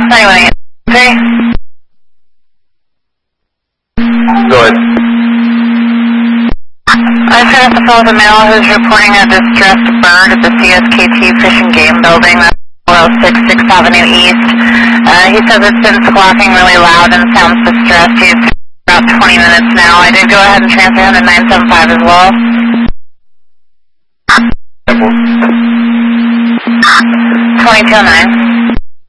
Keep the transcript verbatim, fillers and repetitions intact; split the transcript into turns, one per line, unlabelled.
ninety-one eight three.
Go ahead.
I just got off the phone with a male who's reporting a distressed bird at the C S K T Fish and Game Building. That's oh six sixth Avenue East. Uh, he says it's been squawking really loud and sounds distressed. He's about twenty minutes now. I did go ahead and transfer him to nine seven five as well. twenty-two oh nine.